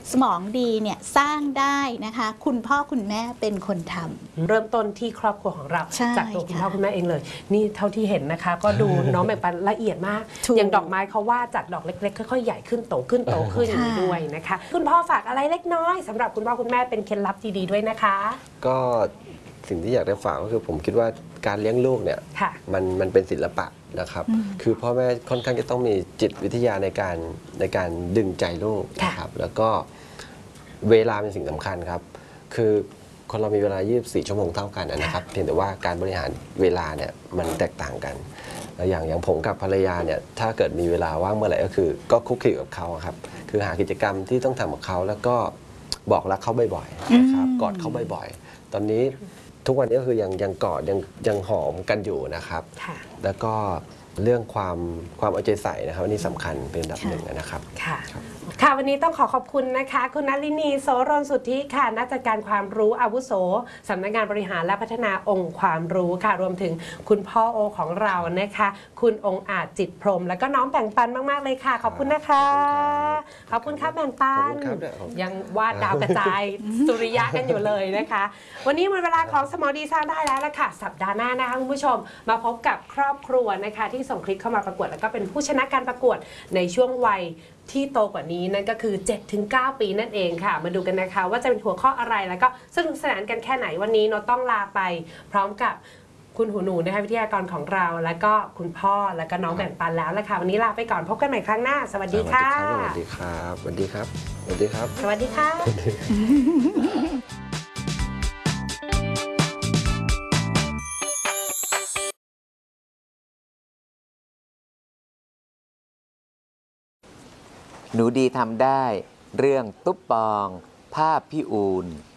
สมองดีเนี่ยสร้างได้นะคะคุณพ่อคุณแม่เป็นคนทำเริ่มต้นที่ครอบครัวของเราจากตัวคุณพ่อคุณแม่เองเลยนี่เท่าที่เห็นนะคะก็ดูน้องแบ่งปันละเอียดมากอย่างดอกไม้เขาว่าจากดอกเล็กๆค่อยๆใหญ่ขึ้นโตขึ้นโตขึ้นอย่างนี้ด้วยนะคะคุณพ่อฝากอะไรเล็กน้อยสำหรับคุณพ่อคุณแม่เป็นเคล็ดลับดีๆด้วยนะคะก็สิ่งที่อยากได้ฝากก็คือผมคิดว่าการเลี้ยงลูกเนี่ยมันเป็นศิลปะนะครับคือพ่อแม่ค่อนข้างจะต้องมีจิตวิทยาในการดึงใจลูกนะครับแล้วก็เวลาเป็นสิ่งสำคัญครับคือคนเรามีเวลา24 ชั่วโมงเท่ากันนะครับเพียงแต่ว่าการบริหารเวลาเนี่ยมันแตกต่างกันแล้วอย่างผมกับภรรยาเนี่ยถ้าเกิดมีเวลาว่างเมื่อไหร่ก็คือก็คุกคีกับเขาครับคือหากิจกรรมที่ต้องทำกับเขาแล้วก็บอกรักเขาบ่อยๆนะครับกอดเขาบ่อยๆตอนนี้ทุกวันนี้ก็คือยังกอดยังหอมกันอยู่นะครับแล้วก็เรื่องความเอาใจใส่นะครับนี่สำคัญเป็นอันดับหนึ่งนะครับค่ะวันนี้ต้องขอบคุณนะคะคุณนลินีโสรนสุทธิค่ะนักจัดการความรู้อาวุโสสำนักงานบริหารและพัฒนาองค์ความรู้ค่ะรวมถึงคุณพ่อโอของเรานะคะคุณองค์อาจจิตพรหมแล้วก็น้องแบ่งปันมากๆเลยค่ะขอบคุณนะคะขอบคุณครับแบ่งปันยังวาดดาวกระจายสุริยะกันอยู่เลยนะคะวันนี้หมดเวลาของสมอดีสร้างได้แล้วล่ะค่ะสัปดาห์หน้านะคะคุณผู้ชมมาพบกับครอบครัวนะคะที่ส่งคลิปเข้ามาประกวดแล้วก็เป็นผู้ชนะการประกวดในช่วงวัยที่โตกว่านี้นั่นก็คือ 7-9 ปีนั่นเองค่ะมาดูกันนะคะว่าจะเป็นหัวข้ออะไรแล้วก็สนุกสนานกันแค่ไหนวันนี้โนต้องลาไปพร้อมกับคุณหูหนูนะคะวิทยากรของเราแล้วก็คุณพ่อแล้วก็น้องแบ่งปันแล้วละค่ะวันนี้ลาไปก่อนพบกันใหม่ครั้งหน้าสวัสดีค่ะสวัสดีครับสวัสดีครับสวัสดีครับสวัสดีค่ะหนูดีทำได้เรื่องตุ๊บปองภาพพี่อูน